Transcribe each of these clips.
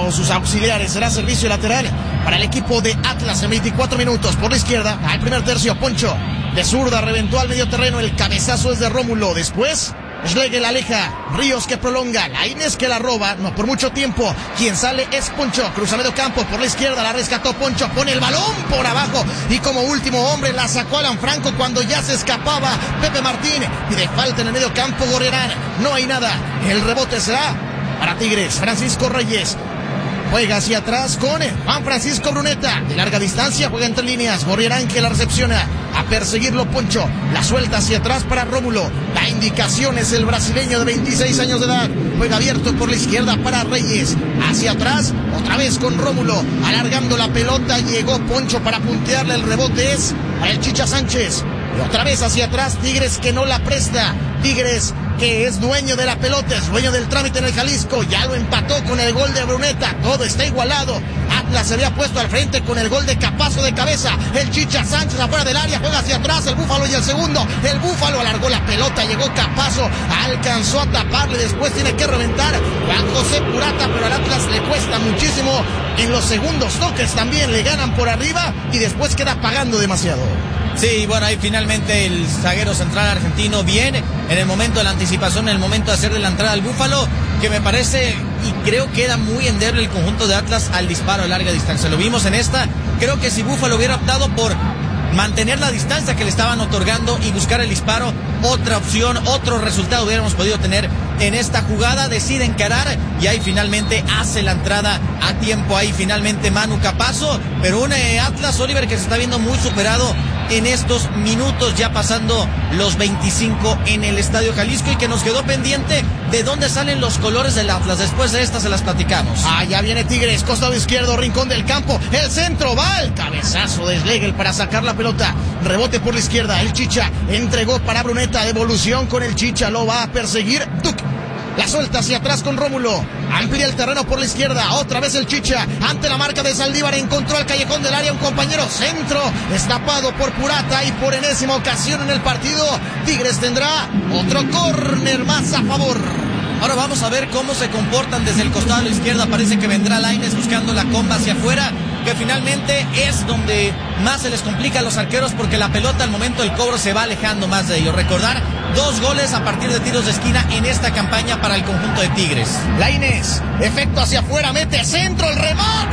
o sus auxiliares. Será servicio lateral para el equipo de Atlas en 24 minutos. Por la izquierda, al primer tercio, Poncho de zurda reventó al medio terreno. El cabezazo es de Rómulo. Después Schlegel aleja, Ríos que prolonga, Lainez que la roba, no por mucho tiempo. Quien sale es Poncho, cruza medio campo por la izquierda, la rescató Poncho, pone el balón por abajo y como último hombre la sacó Alan Franco cuando ya se escapaba Pepe Martín. Y de falta en el medio campo Gorriarán, no hay nada, el rebote será para Tigres. Francisco Reyes juega hacia atrás con Juan Francisco Bruneta. De larga distancia juega entre líneas. Gorriarán que la recepciona. A perseguirlo Poncho. La suelta hacia atrás para Rómulo. La indicación es el brasileño de 26 años de edad. Juega abierto por la izquierda para Reyes. Hacia atrás, otra vez con Rómulo. Alargando la pelota. Llegó Poncho para puntearle. El rebote es para el Chicha Sánchez. Y otra vez hacia atrás. Tigres que no la presta. Tigres que es dueño de la pelota, es dueño del trámite en el Jalisco, ya lo empató con el gol de Bruneta, todo está igualado. Atlas se había puesto al frente con el gol de Capazo de cabeza, el Chicha Sánchez afuera del área, juega hacia atrás, el Búfalo y el segundo, el Búfalo alargó la pelota, llegó Capazo, alcanzó a taparle, después tiene que reventar Juan José Purata, pero al Atlas le cuesta muchísimo, en los segundos toques también le ganan por arriba y después queda pagando demasiado. Sí, bueno, ahí finalmente el zaguero central argentino viene en el momento de la anticipación, en el momento de hacer de la entrada al Búfalo, que me parece y creo que era muy endeble el conjunto de Atlas al disparo a larga distancia. Lo vimos en esta, creo que si Búfalo hubiera optado por mantener la distancia que le estaban otorgando y buscar el disparo, otra opción, otro resultado hubiéramos podido tener en esta jugada. Decide encarar y ahí finalmente hace la entrada a tiempo, ahí finalmente Manu Capazo, pero un Atlas, Oliver, que se está viendo muy superado en estos minutos, ya pasando los 25 en el Estadio Jalisco, y que nos quedó pendiente de dónde salen los colores del Atlas. Después de esta se las platicamos. Ya viene Tigres, costado izquierdo, rincón del campo, el centro va, el cabezazo de Schlegel para sacar la pelota, rebote por la izquierda, el Chicha entregó para Bruneta, devolución con el Chicha, lo va a perseguir Duc. La suelta hacia atrás con Rómulo. Amplía el terreno por la izquierda. Otra vez el Chicha. Ante la marca de Saldívar. Encontró al callejón del área un compañero. Centro. Destapado por Purata. Y por enésima ocasión en el partido, Tigres tendrá otro córner más a favor. Ahora vamos a ver cómo se comportan desde el costado de la izquierda. Parece que vendrá Lainez buscando la comba hacia afuera, que finalmente es donde más se les complica a los arqueros, porque la pelota al momento del cobro se va alejando más de ellos. Recordar, 2 goles a partir de tiros de esquina en esta campaña para el conjunto de Tigres. Lainez, efecto hacia afuera, mete centro, el remate,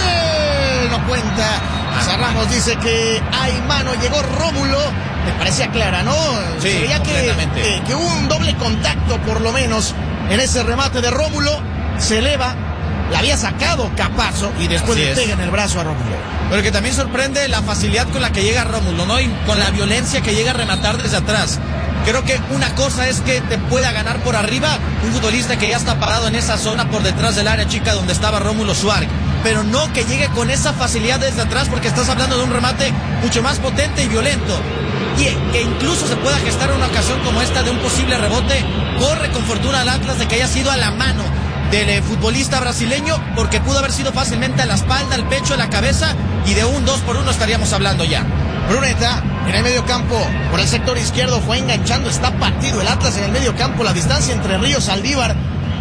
gol. No cuenta. Ramos dice que hay mano, llegó Rómulo. Me parecía clara, ¿no? Sí, se veía que hubo un doble contacto por lo menos en ese remate de Rómulo. Se eleva, la había sacado Capazo y después le pega en el brazo a Rómulo. Pero que también sorprende la facilidad con la que llega Rómulo, ¿no? Y con la violencia que llega a rematar desde atrás. Creo que una cosa es que te pueda ganar por arriba un futbolista que ya está parado en esa zona por detrás del área chica donde estaba Rómulo Suárez, pero no que llegue con esa facilidad desde atrás, porque estás hablando de un remate mucho más potente y violento, y que incluso se pueda gestar una ocasión como esta de un posible rebote. Corre con fortuna al Atlas de que haya sido a la mano del futbolista brasileño, porque pudo haber sido fácilmente a la espalda, al pecho, a la cabeza, y de un 2-1 estaríamos hablando ya. Bruneta en el medio campo, por el sector izquierdo, fue enganchando, está partido el Atlas en el medio campo, la distancia entre Ríos, Saldívar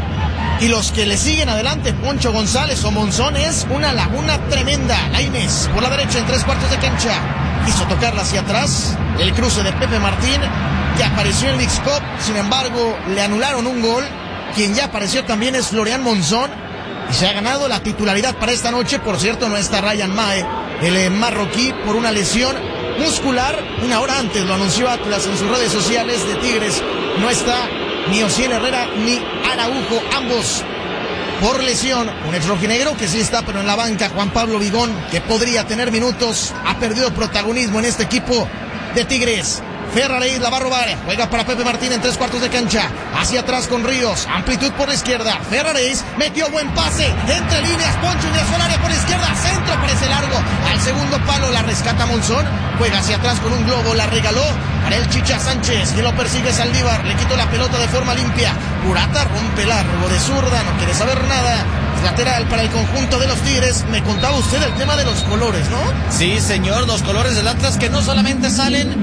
y los que le siguen adelante, Poncho González o Monzón, es una laguna tremenda. Lainez por la derecha en 3/4 de cancha, quiso tocarla hacia atrás, el cruce de Pepe Martín, que apareció en Leagues Cup, sin embargo le anularon un gol. Quien ya apareció también es Florian Monzón y se ha ganado la titularidad para esta noche. Por cierto, no está Ryan Mae, el marroquí, por una lesión muscular. Una hora antes lo anunció Atlas en sus redes sociales de Tigres. No está ni Osiel Herrera ni Araujo, ambos por lesión. Un ex rojinegro que sí está, pero en la banca, Juan Pablo Vigón, que podría tener minutos, ha perdido protagonismo en este equipo de Tigres. Ferrareis la va a robar, juega para Pepe Martín en 3/4 de cancha, hacia atrás con Ríos, amplitud por la izquierda, Ferrareis metió buen pase, entre líneas, Poncho ingresó al área por la izquierda, centro, parece largo, al segundo palo la rescata Monzón, juega hacia atrás con un globo, la regaló para el Chicha Sánchez, que lo persigue Saldívar, le quitó la pelota de forma limpia, Purata rompe largo de zurda, no quiere saber nada. Lateral para el conjunto de los Tigres. Me contaba usted el tema de los colores, ¿no? Sí, señor, los colores del Atlas que no solamente salen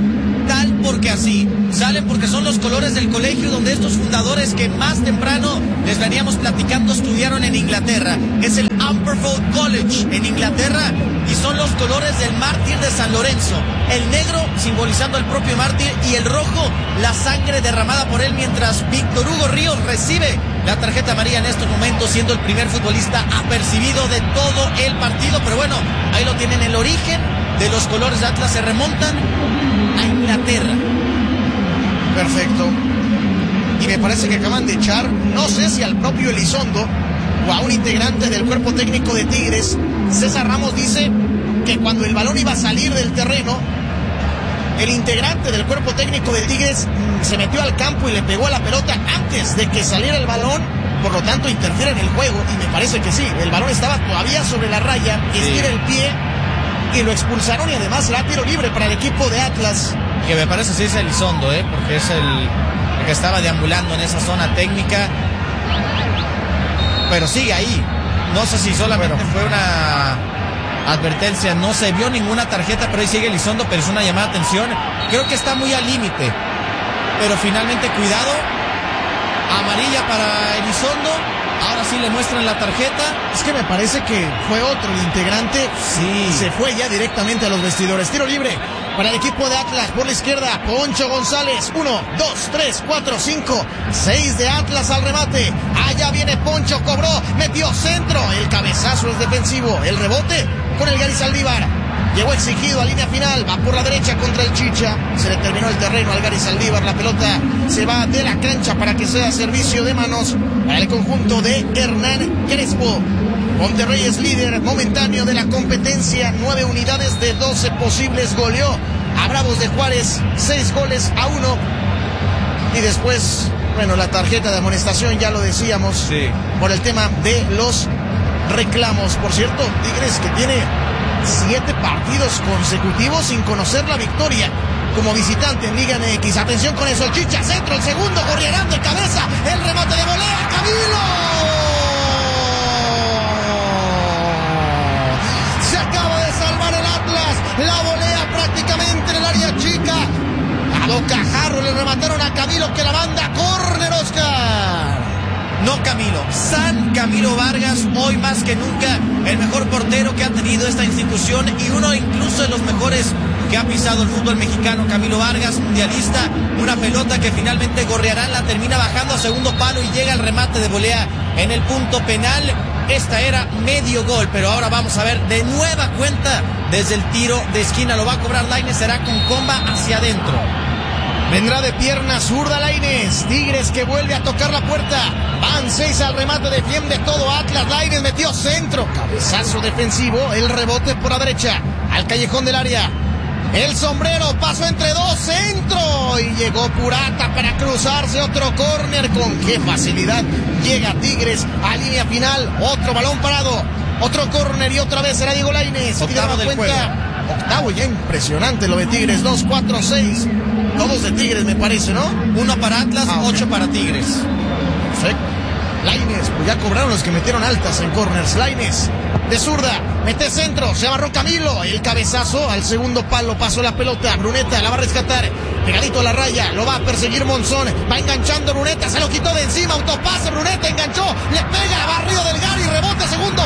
tal porque así. Salen porque son los colores del colegio donde estos fundadores que más temprano les veníamos platicando estudiaron en Inglaterra. Es el Amberfold College en Inglaterra y son los colores del mártir de San Lorenzo. El negro simbolizando al propio mártir y el rojo la sangre derramada por él, mientras Víctor Hugo Ríos recibe la tarjeta amarilla en estos momentos, siendo el primer futbolista apercibido de todo el partido. Pero bueno, ahí lo tienen, el origen de los colores de Atlas se remontan a Inglaterra. Perfecto. Y me parece que acaban de echar, no sé si al propio Elizondo o a un integrante del cuerpo técnico de Tigres. César Ramos dice que cuando el balón iba a salir del terreno, el integrante del cuerpo técnico de Tigres se metió al campo y le pegó a la pelota antes de que saliera el balón, por lo tanto interfiere en el juego, y me parece que sí, el balón estaba todavía sobre la raya, estira el pie y lo expulsaron, y además será tiro libre para el equipo de Atlas. Que me parece sí es Elizondo, porque es el que estaba deambulando en esa zona técnica, pero sigue ahí. No sé si solamente fue una advertencia, no se vio ninguna tarjeta, pero ahí sigue Elizondo, pero es una llamada de atención. Creo que está muy al límite, pero finalmente cuidado, amarilla para Elizondo. Ahora sí le muestran la tarjeta. Es que me parece que fue otro el integrante. Sí. Se fue ya directamente a los vestidores. Tiro libre para el equipo de Atlas. Por la izquierda, Poncho González. 1, 2, 3, 4, 5, 6 de Atlas al remate. Allá viene Poncho, cobró, metió centro. El cabezazo es defensivo. El rebote con el Gary Saldívar. Llegó exigido a línea final, va por la derecha contra el Chicha, se le terminó el terreno al Gary Saldívar, la pelota se va de la cancha para que sea servicio de manos para el conjunto de Hernán Crespo. Monterrey es líder momentáneo de la competencia, 9 unidades de 12 posibles, goleó a Bravos de Juárez 6-1, y después, bueno, la tarjeta de amonestación ya lo decíamos, sí, por el tema de los reclamos. Por cierto, Tigres que tiene 7 partidos consecutivos sin conocer la victoria como visitante en Liga MX. Atención con eso, Chicha, centro, el segundo, Gorriarán de cabeza, el remate de volea, Camilo. Se acaba de salvar el Atlas, la volea prácticamente en el área chica. A bocajarro le remataron a Camilo, que la manda córner, Oscar. No Camilo, San Camilo Vargas, hoy más que nunca el mejor portero que ha tenido esta institución y uno incluso de los mejores que ha pisado el fútbol mexicano. Camilo Vargas, mundialista, una pelota que finalmente Gorriarán la termina bajando a segundo palo y llega el remate de volea en el punto penal. Esta era medio gol, pero ahora vamos a ver de nueva cuenta desde el tiro de esquina. Lo va a cobrar Lainez, será con comba hacia adentro. Vendrá de pierna zurda Lainez. Tigres que vuelve a tocar la puerta. Van 6 al remate, defiende todo Atlas. Lainez metió centro. Cabezazo defensivo. El rebote por la derecha. Al callejón del área. El sombrero pasó entre dos. Centro. Y llegó Purata para cruzarse. Otro córner. Con qué facilidad llega Tigres a línea final. Otro balón parado. Otro córner y otra vez será Diego Lainez. Octavo del juego. Octavo ya impresionante lo de Tigres. 2, 4, 6. Todos de Tigres me parece, ¿no? 1 para Atlas, 8 para Tigres. Perfecto. Lainez, pues ya cobraron los que metieron altas en corners. Lainez, de zurda, mete centro, se amarró Camilo. El cabezazo al segundo palo, pasó la pelota. Bruneta la va a rescatar, pegadito a la raya, lo va a perseguir Monzón. Va enganchando Bruneta, se lo quitó de encima, autopase, Bruneta enganchó, le pega, barrido del Gary, rebote, segundo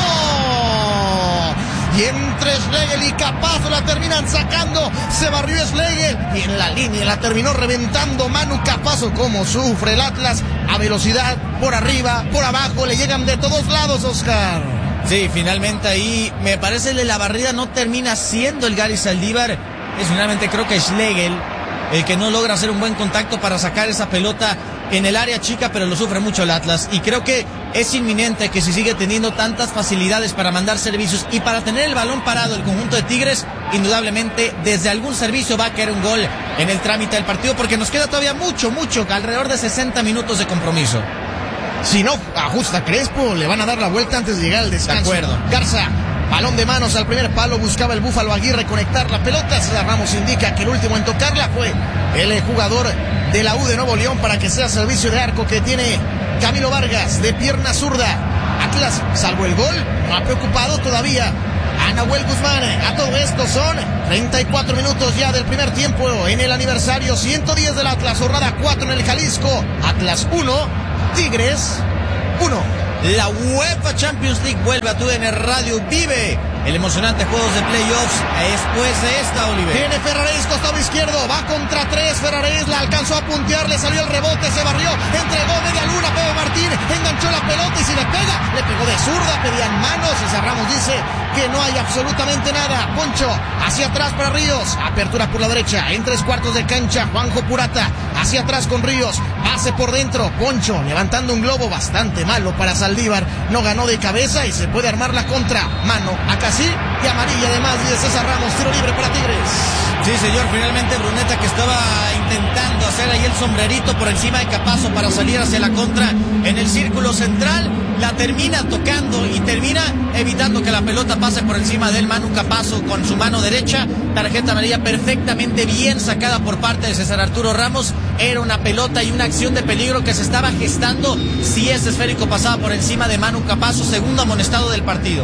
palo. Y entre Schlegel y Capazo la terminan sacando. Se barrió Schlegel y en la línea la terminó reventando Manu Capazo. Como sufre el Atlas a velocidad, por arriba, por abajo, le llegan de todos lados, Oscar. Sí, finalmente ahí me parece que la barrida no termina siendo el Gary Saldívar. Es finalmente creo que Schlegel el que no logra hacer un buen contacto para sacar esa pelota en el área chica, pero lo sufre mucho el Atlas. Y creo que es inminente que si sigue teniendo tantas facilidades para mandar servicios y para tener el balón parado el conjunto de Tigres, indudablemente desde algún servicio va a caer un gol en el trámite del partido, porque nos queda todavía mucho, alrededor de 60 minutos de compromiso. Si no ajusta Crespo, le van a dar la vuelta antes de llegar al descanso. De acuerdo. Garza, balón de manos al primer palo, buscaba el Búfalo Aguirre conectar la pelota. César Ramos indica que el último en tocarla fue el jugador de la U de Nuevo León para que sea servicio de arco que tiene Camilo Vargas de pierna zurda. Atlas, salvo el gol, no ha preocupado todavía a Nahuel Guzmán. A todo esto son 34 minutos ya del primer tiempo en el aniversario 110 del Atlas, jornada 4 en el Jalisco. Atlas 1, Tigres 1. La UEFA Champions League vuelve a TUDN Radio. Vive el emocionante juegos de playoffs después de esta, Oliver. Tiene Ferraréis, costado izquierdo, va contra 3. Ferraréis la alcanzó a puntear, le salió el rebote, se barrió, entregó media luna. Pepe Martín enganchó la pelota y si le pega, le pegó de zurda, pedían manos. César Ramos dice que no hay absolutamente nada. Poncho hacia atrás para Ríos, apertura por la derecha, en 3/4 de cancha. Juanjo Purata hacia atrás con Ríos, pase por dentro. Poncho levantando un globo bastante malo para Saldívar, no ganó de cabeza y se puede armar la contra. Mano acá sí y amarilla además de César Ramos. Tiro libre para Tigres. Sí, señor, finalmente Bruneta, que estaba intentando hacer ahí el sombrerito por encima de Capazo para salir hacia la contra en el círculo central, la termina tocando y termina evitando que la pelota pase por encima del Manu Capazo con su mano derecha. Tarjeta amarilla perfectamente bien sacada por parte de César Arturo Ramos. Era una pelota y una acción de peligro que se estaba gestando si ese esférico pasaba por encima de Manu Capazo. Segundo amonestado del partido.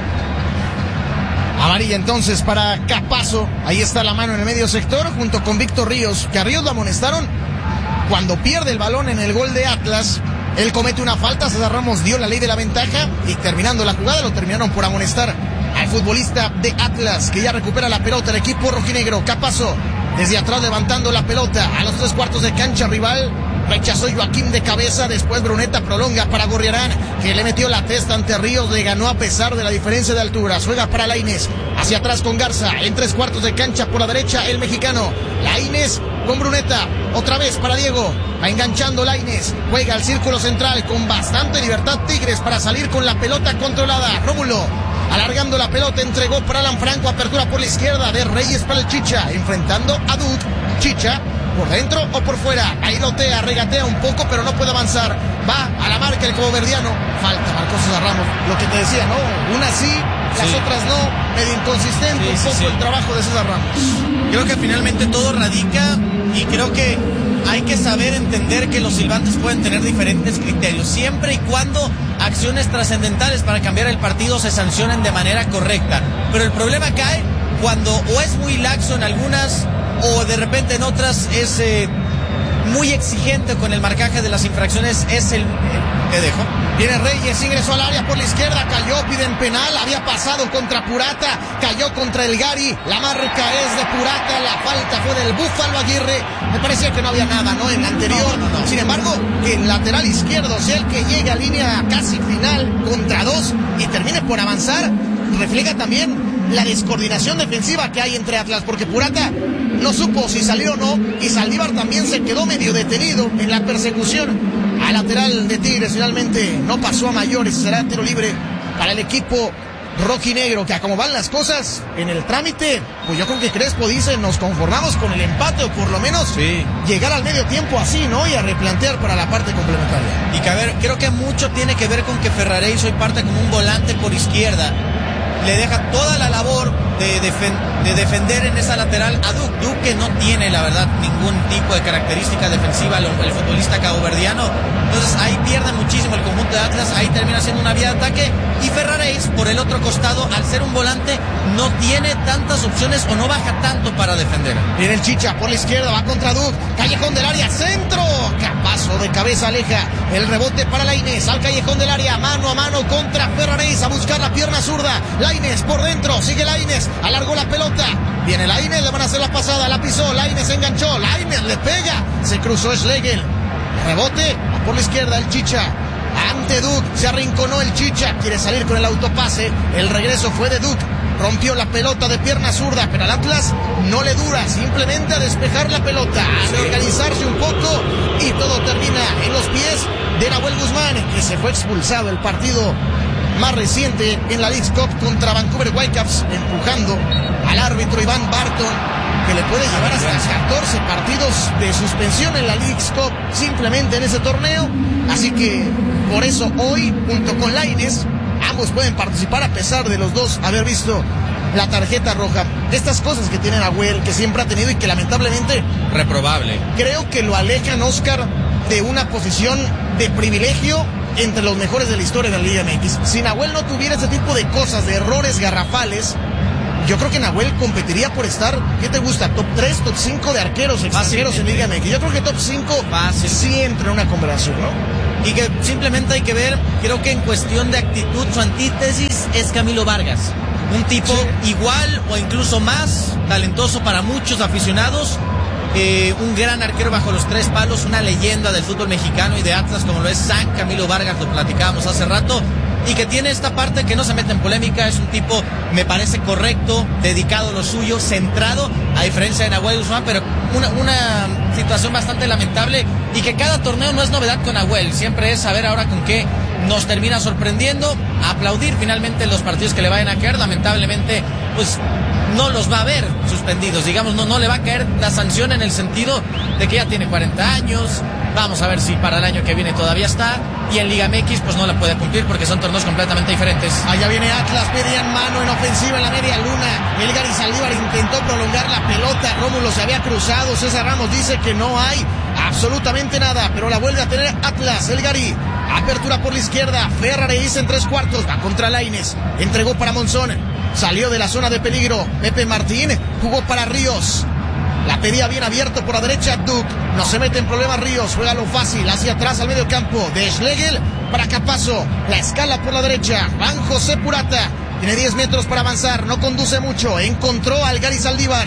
Amarilla entonces para Capazo. Ahí está la mano en el medio sector junto con Víctor Ríos, que a Ríos lo amonestaron cuando pierde el balón en el gol de Atlas. Él comete una falta, César Ramos dio la ley de la ventaja y terminando la jugada lo terminaron por amonestar al futbolista de Atlas, que ya recupera la pelota el equipo rojinegro. Capazo desde atrás levantando la pelota a los 3/4 de cancha rival. Rechazó Joaquín de cabeza, después Bruneta prolonga para Gorriarán, que le metió la testa ante Ríos, le ganó a pesar de la diferencia de altura. Juega para Lainez, hacia atrás con Garza, en 3/4 de cancha por la derecha el mexicano. Lainez con Bruneta, otra vez para Diego, va enganchando Lainez, juega al círculo central con bastante libertad Tigres para salir con la pelota controlada. Rómulo alargando la pelota, entregó para Alan Franco, apertura por la izquierda de Reyes para el Chicha, enfrentando a Dud. Chicha por dentro o por fuera, ahí lotea, regatea un poco pero no puede avanzar, va a la marca el coboverdiano. Falta, marcó César Ramos, lo que te decía, ¿no? Unas sí, las otras no, medio inconsistente un poco el trabajo de César Ramos. Creo que finalmente todo radica, y creo que hay que saber entender que los silbantes pueden tener diferentes criterios, siempre y cuando acciones trascendentales para cambiar el partido se sancionen de manera correcta. Pero el problema cae cuando o es muy laxo en algunas o de repente en otras es muy exigente con el marcaje de las infracciones. Es el que dejo. Viene Reyes, ingresó al área por la izquierda, cayó, piden penal, había pasado contra Purata, cayó contra el Gary, la marca es de Purata, la falta fue del Búfalo Aguirre. Me parecía que no había nada, ¿no? En la anterior. No. Sin embargo, que el lateral izquierdo sea el que llegue a línea casi final contra 2 y termine por avanzar, refleja también la descoordinación defensiva que hay entre Atlas, porque Purata no supo si salió o no, y Saldívar también se quedó medio detenido en la persecución al lateral de Tigres. Finalmente no pasó a mayores, será tiro libre para el equipo rojinegro, que a como van las cosas en el trámite, pues yo creo que Crespo dice, nos conformamos con el empate o por lo menos llegar al medio tiempo así, ¿no? Y a replantear para la parte complementaria. Y que a ver, creo que mucho tiene que ver con que Ferraréis hoy parte como un volante por izquierda. Le deja toda la labor de defender en esa lateral a Duc, que no tiene, la verdad, ningún tipo de característica defensiva el futbolista caboverdiano. Entonces ahí pierde muchísimo el conjunto de Atlas, ahí termina siendo una vía de ataque, y Ferraréis por el otro costado, al ser un volante, no tiene tantas opciones o no baja tanto para defender. Viene el Chicha por la izquierda, va contra Duc, callejón del área, centro, Capazo de cabeza aleja el rebote para Lainez, al callejón del área, mano a mano contra Ferraréis, a buscar la pierna zurda. Lainez por dentro, sigue Lainez, alargó la pelota, viene Lainez, le van a hacer la pasada, la pisó, Lainez enganchó, Lainez le pega, se cruzó Schlegel, rebote, por la izquierda el Chicha, ante Duc, se arrinconó el Chicha, quiere salir con el autopase, el regreso fue de Duc, rompió la pelota de pierna zurda, pero al Atlas no le dura, simplemente a despejar la pelota, a reorganizarse un poco, y todo termina en los pies de Nahuel Guzmán, que se fue expulsado el partido más reciente en la Leagues Cup contra Vancouver Whitecaps, empujando al árbitro Iván Barton, que le puede llevar hasta 14 partidos de suspensión en la Leagues Cup simplemente en ese torneo. Así que por eso hoy, junto con Lainez, ambos pueden participar a pesar de los dos haber visto la tarjeta roja. Estas cosas que tiene Nahuel, que siempre ha tenido y que lamentablemente reprobable, creo que lo alejan, Oscar, de una posición de privilegio entre los mejores de la historia de la Liga MX. Si Nahuel no tuviera ese tipo de cosas, de errores garrafales, yo creo que Nahuel competiría por estar, ¿qué te gusta? Top 3, top 5 de arqueros extranjeros en Liga MX. Yo creo que top 5 sí entra en una conversación, ¿no? Y que simplemente hay que ver, creo que en cuestión de actitud, su antítesis es Camilo Vargas. Un tipo igual o incluso más talentoso para muchos aficionados. Un gran arquero bajo los 3 palos, una leyenda del fútbol mexicano y de Atlas como lo es San Camilo Vargas, lo platicábamos hace rato, y que tiene esta parte que no se mete en polémica, es un tipo, me parece correcto, dedicado a lo suyo, centrado, a diferencia de Nahuel Guzmán, pero una situación bastante lamentable, y que cada torneo no es novedad con Nahuel, siempre es saber ahora con qué nos termina sorprendiendo, aplaudir finalmente los partidos que le vayan a caer, lamentablemente, pues no los va a ver suspendidos, digamos, no le va a caer la sanción en el sentido de que ya tiene 40 años, vamos a ver si para el año que viene todavía está, y en Liga MX pues no la puede cumplir porque son torneos completamente diferentes. Allá viene Atlas, pedían mano en ofensiva en la media luna, el Gary Saldívar intentó prolongar la pelota, Rómulo se había cruzado, César Ramos dice que no hay absolutamente nada, pero la vuelve a tener Atlas, el Gary, apertura por la izquierda, Ferrareis en 3/4, va contra Lainez, entregó para Monzón, salió de la zona de peligro, Pepe Martín, jugó para Ríos, la pedía bien abierto por la derecha, Duke, no se mete en problemas Ríos, juega lo fácil, hacia atrás al medio campo, de Schlegel para Capazo, la escala por la derecha, Juan José Purata, tiene 10 metros para avanzar, no conduce mucho, encontró al Gary Saldívar,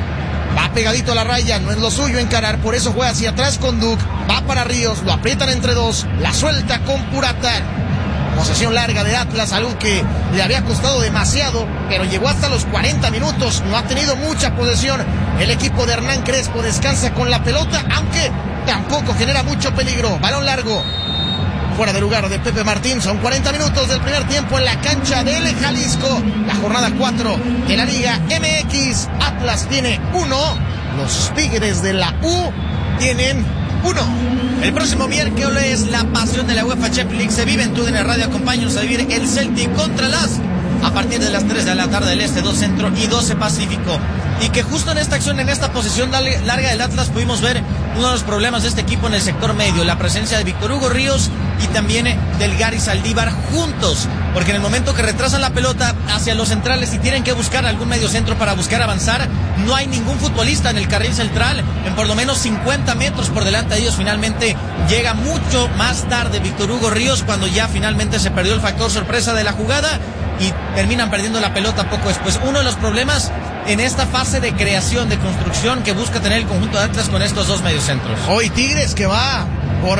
va pegadito a la raya, no es lo suyo encarar, por eso juega hacia atrás con Duke, va para Ríos, lo aprietan entre dos, la suelta con Purata. Posesión larga de Atlas, algo que le había costado demasiado, pero llegó hasta los 40 minutos, no ha tenido mucha posesión. El equipo de Hernán Crespo descansa con la pelota, aunque tampoco genera mucho peligro. Balón largo, fuera de lugar de Pepe Martín, son 40 minutos del primer tiempo en la cancha del Jalisco. La jornada 4 de la Liga MX, Atlas tiene 1, los Tigres de la U tienen 1. El próximo miércoles la pasión de la UEFA Champions League se vive en TUDN Radio. Acompáñanos a vivir el Celtic contra las a partir de las 3 de la tarde del Este, 2 Centro y 12 Pacífico. Y que justo en esta acción, en esta posición larga del Atlas, pudimos ver uno de los problemas de este equipo en el sector medio, la presencia de Víctor Hugo Ríos y también del Gary Saldívar juntos, porque en el momento que retrasan la pelota hacia los centrales y tienen que buscar algún medio centro para buscar avanzar, no hay ningún futbolista en el carril central, en por lo menos 50 metros por delante de ellos. Finalmente llega mucho más tarde Víctor Hugo Ríos, cuando ya finalmente se perdió el factor sorpresa de la jugada y terminan perdiendo la pelota poco después. Uno de los problemas en esta fase de creación, de construcción que busca tener el conjunto de Atlas con estos dos mediocentros. Hoy Tigres que va por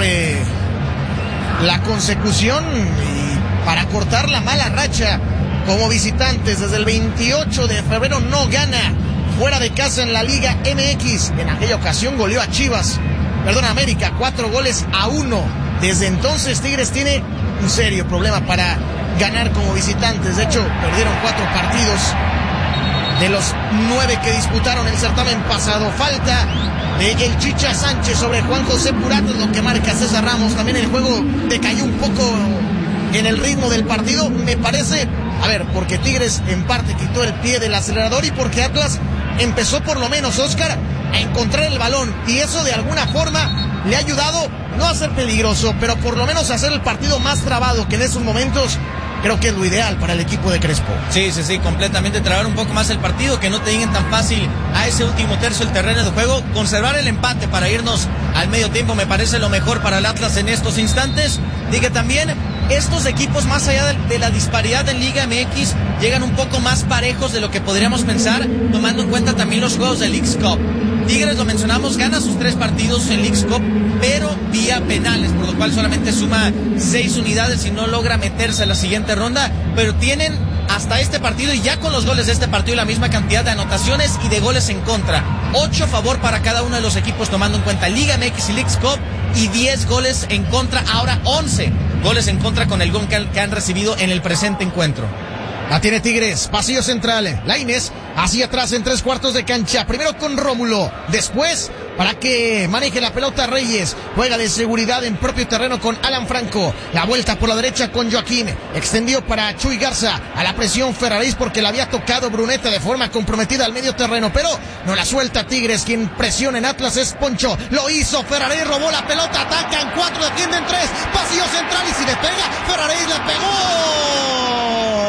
la consecución y para cortar la mala racha como visitantes. Desde el 28 de febrero no gana fuera de casa en la Liga MX. En aquella ocasión goleó a Chivas, América, 4-1. Desde entonces Tigres tiene un serio problema para ganar como visitantes. De hecho, perdieron 4 partidos de los 9 que disputaron el certamen pasado. Falta de el Chicha Sánchez sobre Juan José Purata, es lo que marca César Ramos. También el juego decayó un poco en el ritmo del partido, me parece, porque Tigres en parte quitó el pie del acelerador y porque Atlas empezó por lo menos, Oscar, a encontrar el balón, y eso de alguna forma le ha ayudado no a ser peligroso, pero por lo menos a hacer el partido más trabado, que en esos momentos creo que es lo ideal para el equipo de Crespo. Sí, completamente trabar un poco más el partido, que no te lleguen tan fácil a ese último tercio del terreno de juego, conservar el empate para irnos al medio tiempo me parece lo mejor para el Atlas en estos instantes, y que también estos equipos, más allá de la disparidad en Liga MX, llegan un poco más parejos de lo que podríamos pensar, tomando en cuenta también los juegos de Leagues Cup. Tigres, lo mencionamos, gana sus 3 partidos en Leagues Cup, pero vía penales, por lo cual solamente suma 6 unidades y no logra meterse a la siguiente ronda, pero tienen hasta este partido, y ya con los goles de este partido, la misma cantidad de anotaciones y de goles en contra. 8 a favor para cada uno de los equipos, tomando en cuenta Liga MX y Leagues Cup, y 10 goles en contra, ahora 11 goles en contra con el gol que han recibido en el presente encuentro. La tiene Tigres, pasillo central, Lainez hacia atrás en 3/4 de cancha, primero con Rómulo, después para que maneje la pelota Reyes. Juega de seguridad en propio terreno con Alan Franco. La vuelta por la derecha con Joaquín. Extendió para Chuy Garza. A la presión Ferraréis porque le había tocado Bruneta de forma comprometida al medio terreno, pero no la suelta Tigres. Quien presiona en Atlas es Poncho. Lo hizo Ferraréis, robó la pelota, atacan 4, defienden 3. Pasillo central y si le pega, Ferraréis le pegó.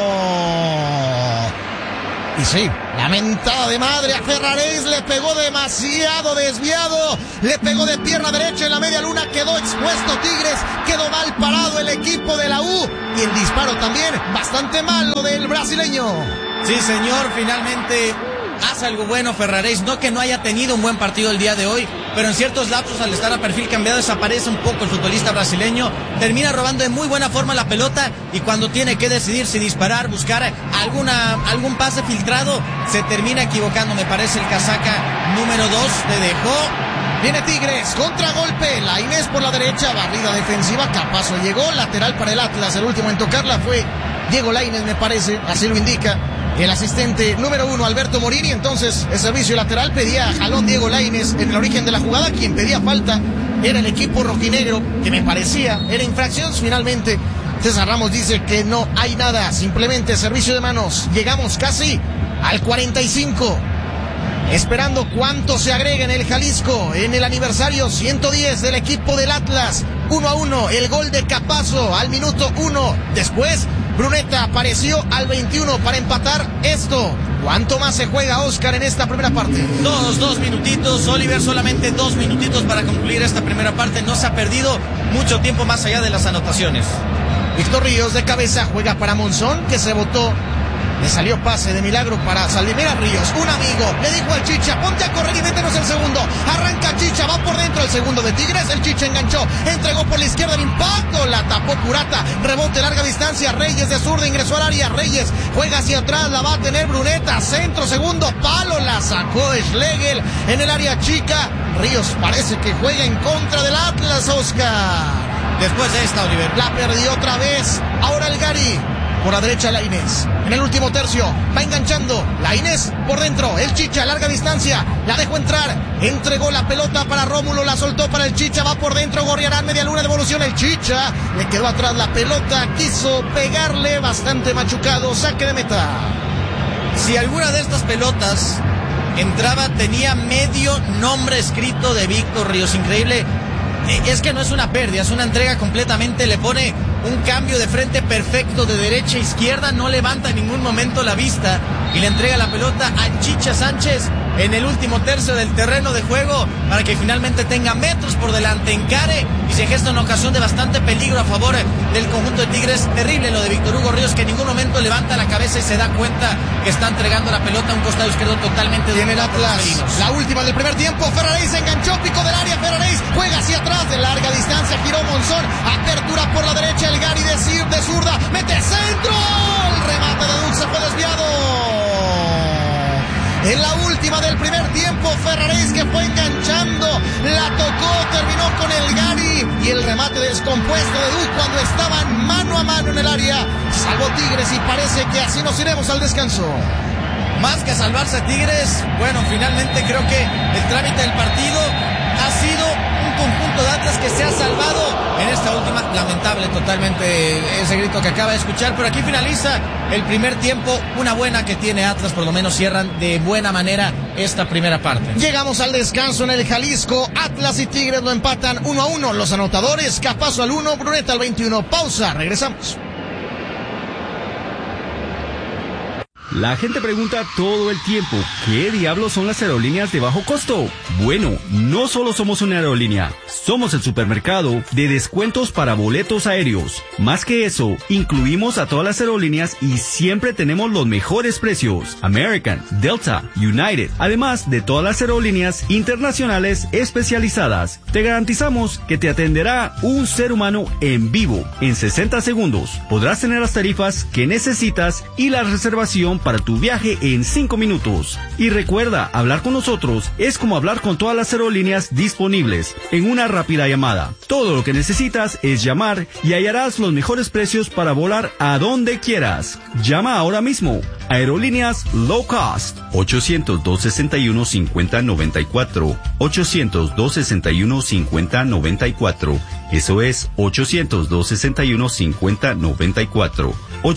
Y sí, la mentada de madre a Ferraréis, le pegó demasiado desviado, le pegó de pierna derecha en la media luna, quedó expuesto Tigres, quedó mal parado el equipo de la U, y el disparo también bastante malo del brasileño. Sí, señor, finalmente hace algo bueno Ferraréis, no que no haya tenido un buen partido el día de hoy, pero en ciertos lapsos al estar a perfil cambiado desaparece un poco el futbolista brasileño, termina robando de muy buena forma la pelota y cuando tiene que decidir si disparar, buscar algún pase filtrado, se termina equivocando, me parece el casaca número 2 le dejó. Viene Tigres, contragolpe, Lainez por la derecha, barrida defensiva, Capazo llegó, lateral para el Atlas, el último en tocarla fue Diego Lainez me parece, así lo indica el asistente número 1, Alberto Morini. Entonces el servicio lateral pedía jalón Diego Lainez en el origen de la jugada. Quien pedía falta era el equipo rojinegro, que me parecía era infracción. Finalmente César Ramos dice que no hay nada, simplemente servicio de manos. Llegamos casi al 45, esperando cuánto se agrega en el Jalisco en el aniversario 110 del equipo del Atlas. 1-1, el gol de Capazo al minuto 1. Después Bruneta apareció al 21 para empatar esto. ¿Cuánto más se juega, Oscar, en esta primera parte? Dos minutitos, Oliver, solamente 2 minutitos para concluir esta primera parte. No se ha perdido mucho tiempo más allá de las anotaciones. Víctor Ríos de cabeza juega para Monzón, que se botó. Le salió pase de milagro para Saldimera. Ríos, un amigo, le dijo al Chicha, ponte a correr y métenos el segundo. Arranca Chicha, va por dentro el segundo de Tigres. El Chicha enganchó, entregó por la izquierda el impacto, la tapó Purata. Rebote larga distancia, Reyes de zurda ingresó al área. Reyes juega hacia atrás, la va a tener Bruneta. Centro, segundo palo, la sacó Schlegel en el área chica. Ríos parece que juega en contra del Atlas, Oscar. Después de esta, Oliver, la perdió otra vez. Ahora el Gary. Por la derecha Lainez, en el último tercio, va enganchando, Lainez por dentro, el Chicha, larga distancia, la dejó entrar, entregó la pelota para Rómulo, la soltó para el Chicha, va por dentro, Gorriarán, media luna, devolución, el Chicha, le quedó atrás la pelota, quiso pegarle, bastante machucado, saque de meta. Si alguna de estas pelotas entraba, tenía medio nombre escrito de Víctor Ríos, increíble. Es que no es una pérdida, es una entrega completamente, le pone un cambio de frente perfecto de derecha a izquierda, no levanta en ningún momento la vista y le entrega la pelota a Chicha Sánchez en el último tercio del terreno de juego para que finalmente tenga metros por delante, encare y se gesta una ocasión de bastante peligro a favor del conjunto de Tigres. Terrible lo de Víctor Hugo Ríos, que en ningún momento levanta la cabeza y se da cuenta que está entregando la pelota a un costado izquierdo totalmente. Tiene el Atlas, la última del primer tiempo, Ferraréis se enganchó, pico del área, Ferraréis juega hacia atrás de larga distancia, giró Monzón, apertura por la derecha, el Gary de zurda, mete centro, el remate de Dux se fue desviado. En la última del primer tiempo, Ferraréis, que fue enganchando, la tocó, terminó con el Gary y el remate descompuesto de Dux cuando estaban mano a mano en el área. Salvó Tigres y parece que así nos iremos al descanso. Más que salvarse Tigres, bueno, finalmente creo que el trámite del partido ha sido un conjunto de Atlas que se ha salvado en esta última. Lamentable totalmente ese grito que acaba de escuchar, pero aquí finaliza el primer tiempo. Una buena que tiene Atlas, por lo menos cierran de buena manera esta primera parte. Llegamos al descanso en el Jalisco. Atlas y Tigres lo empatan 1-1. Los anotadores, Capazo al 1, Bruneta al 21. Pausa, regresamos. La gente pregunta todo el tiempo, ¿qué diablos son las aerolíneas de bajo costo? Bueno, no solo somos una aerolínea, somos el supermercado de descuentos para boletos aéreos. Más que eso, incluimos a todas las aerolíneas y siempre tenemos los mejores precios. American, Delta, United, además de todas las aerolíneas internacionales especializadas. Te garantizamos que te atenderá un ser humano en vivo en 60 segundos. Podrás tener las tarifas que necesitas y la reservación para tu viaje en 5 minutos. Y recuerda, hablar con nosotros es como hablar con todas las aerolíneas disponibles en una rápida llamada. Todo lo que necesitas es llamar y hallarás los mejores precios para volar a donde quieras. Llama ahora mismo. Aerolíneas Low Cost. 800-261-5094. 800-261-5094. Eso es 800-261-5094.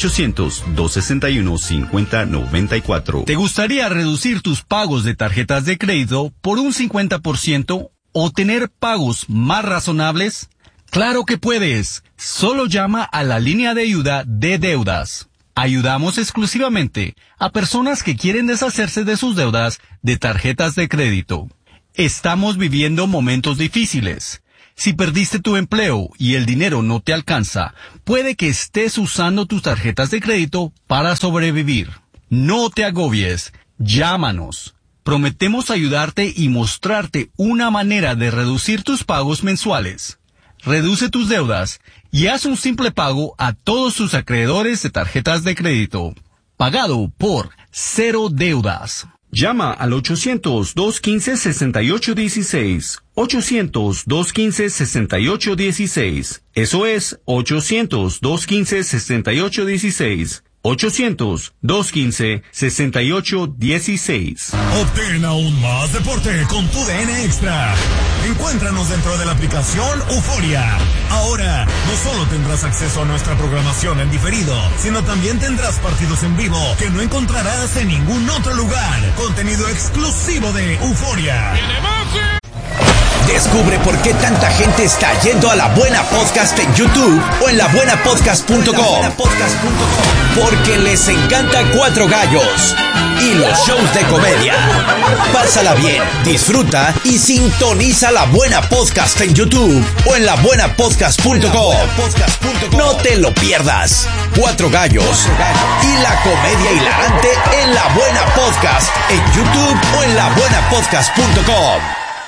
800-261-5094. ¿Te gustaría reducir tus pagos de tarjetas de crédito por un 50% o tener pagos más razonables? ¡Claro que puedes! Solo llama a la línea de ayuda de deudas. Ayudamos exclusivamente a personas que quieren deshacerse de sus deudas de tarjetas de crédito. Estamos viviendo momentos difíciles. Si perdiste tu empleo y el dinero no te alcanza, puede que estés usando tus tarjetas de crédito para sobrevivir. No te agobies. Llámanos. Prometemos ayudarte y mostrarte una manera de reducir tus pagos mensuales. Reduce tus deudas y haz un simple pago a todos tus acreedores de tarjetas de crédito. Pagado por Cero Deudas. Llama al 800-215-6816. 800-215-6816. Eso es 800-215-6816. 800-215-6816. Obtén aún más deporte con tu DN Extra. Encuéntranos dentro de la aplicación Euforia. Ahora, no solo tendrás acceso a nuestra programación en diferido, sino también tendrás partidos en vivo que no encontrarás en ningún otro lugar. Contenido exclusivo de Euforia. Descubre por qué tanta gente está yendo a La Buena Podcast en YouTube o en labuenapodcast.com. Porque les encanta Cuatro Gallos y los shows de comedia. Pásala bien, disfruta y sintoniza La Buena Podcast en YouTube o en labuenapodcast.com. No te lo pierdas. Cuatro Gallos y la comedia hilarante en La Buena Podcast en YouTube o en labuenapodcast.com.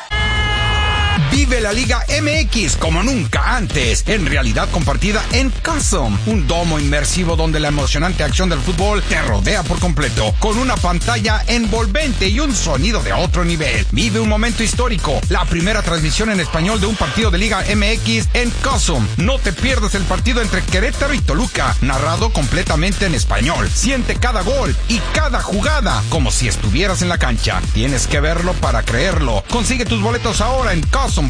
Vive la Liga MX como nunca antes, en realidad compartida en Custom, un domo inmersivo donde la emocionante acción del fútbol te rodea por completo, con una pantalla envolvente y un sonido de otro nivel. Vive un momento histórico, la primera transmisión en español de un partido de Liga MX en Custom. No te pierdas el partido entre Querétaro y Toluca, narrado completamente en español. Siente cada gol y cada jugada como si estuvieras en la cancha. Tienes que verlo para creerlo. Consigue tus boletos ahora en Custom.com.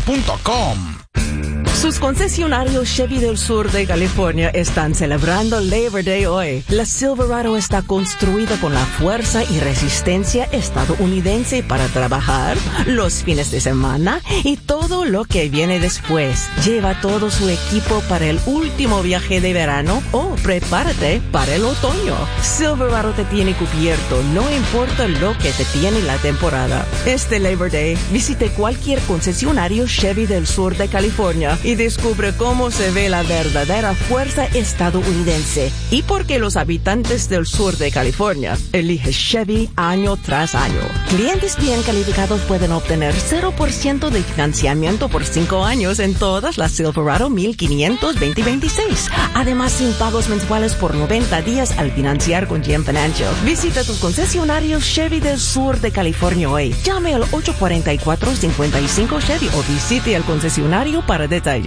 Sus concesionarios Chevy del sur de California están celebrando Labor Day hoy. La Silverado está construida con la fuerza y resistencia estadounidense para trabajar los fines de semana y todo lo que viene después. Lleva todo su equipo para el último viaje de verano o prepárate para el otoño. Silverado te tiene cubierto, no importa lo que te tiene la temporada. Este Labor Day, visite cualquier concesionario Chevy del sur de California y descubre cómo se ve la verdadera fuerza estadounidense y por qué los habitantes del sur de California eligen Chevy año tras año. Clientes bien calificados pueden obtener 0% de financiamiento por 5 años en todas las Silverado 1500 2026. Además, sin pagos mensuales por 90 días al financiar con GM Financial. Visita tus concesionarios Chevy del sur de California hoy. Llame al 844-55 Chevy o visite el concesionario para detalles.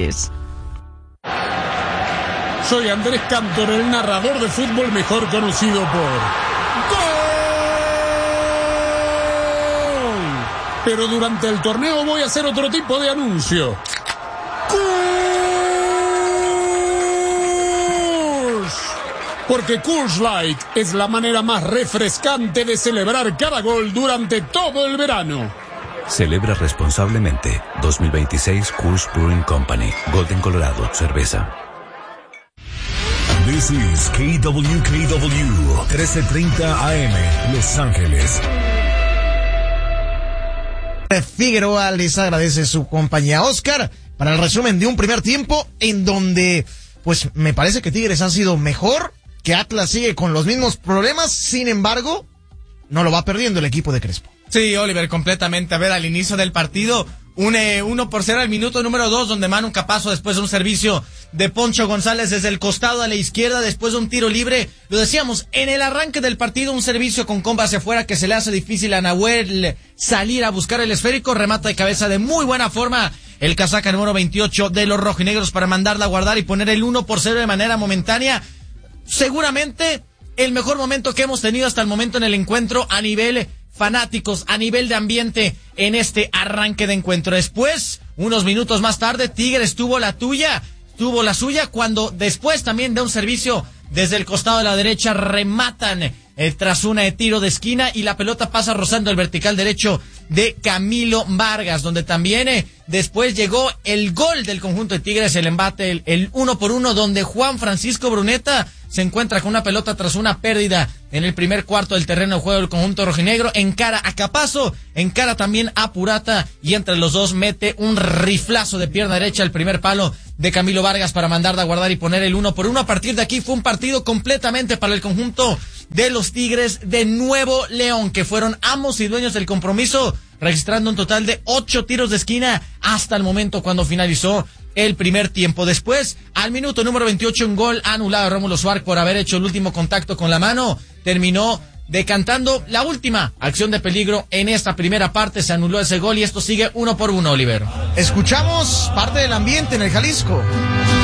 Soy Andrés Cantor, el narrador de fútbol mejor conocido por ¡Gol! Pero durante el torneo voy a hacer otro tipo de anuncio. ¡Coors! Porque Coors Light es la manera más refrescante de celebrar cada gol durante todo el verano. Celebra responsablemente. 2026 Coors Brewing Company. Golden, Colorado. Cerveza. This is KWKW 1330 AM, Los Ángeles. Figueroa les agradece su compañía. Oscar, para el resumen de un primer tiempo en donde, pues, me parece que Tigres ha sido mejor, que Atlas sigue con los mismos problemas, sin embargo, no lo va perdiendo el equipo de Crespo. Sí, Oliver, completamente. A ver, al inicio del partido, Un 1-0 al minuto número 2, donde Manu Capazo, después de un servicio de Poncho González desde el costado a la izquierda, después de un tiro libre. Lo decíamos, en el arranque del partido, un servicio con comba hacia afuera que se le hace difícil a Nahuel salir a buscar el esférico. Remata de cabeza de muy buena forma el casaca número 28 de los rojinegros para mandarla a guardar y poner el 1-0 de manera momentánea. Seguramente el mejor momento que hemos tenido hasta el momento en el encuentro a nivel fanáticos, a nivel de ambiente en este arranque de encuentro. Después, unos minutos más tarde, Tigres tuvo la suya cuando después también de un servicio desde el costado de la derecha rematan tras una de tiro de esquina y la pelota pasa rozando el vertical derecho de Camilo Vargas, donde también después llegó el gol del conjunto de Tigres, el embate, el 1-1, donde Juan Francisco Bruneta se encuentra con una pelota tras una pérdida en el primer cuarto del terreno de juego del conjunto rojinegro, encara a Capazo, encara también a Purata y entre los dos mete un riflazo de pierna derecha al primer palo de Camilo Vargas para mandarla a guardar y poner el 1-1. A partir de aquí fue un partido completamente para el conjunto de los Tigres de Nuevo León, que fueron amos y dueños del compromiso, registrando un total de 8 tiros de esquina hasta el momento cuando finalizó el primer tiempo. Después, al minuto número 28, un gol anulado a Rómulo Suárez por haber hecho el último contacto con la mano. Terminó decantando la última acción de peligro en esta primera parte. Se anuló ese gol y esto sigue 1-1, Oliver. Escuchamos parte del ambiente en el Jalisco.